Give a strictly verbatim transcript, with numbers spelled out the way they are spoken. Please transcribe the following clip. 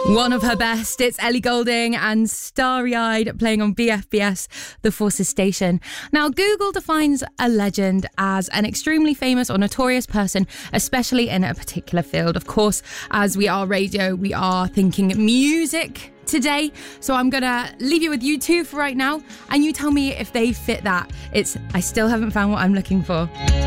One of her best. It's Ellie Goulding and Starry Eyed playing on B F B S, The Forces Station. Now, Google defines a legend as an extremely famous or notorious person, especially in a particular field. Of course, as we are radio, we are thinking music today. So I'm going to leave you with you two for right now, and you tell me if they fit that. It's I still haven't found what I'm looking for.